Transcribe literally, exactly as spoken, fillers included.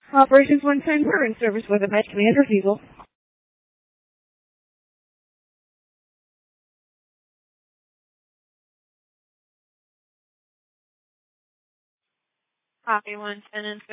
Operations one ten, we're in service with a Med Commander Diesel. Copy one ten and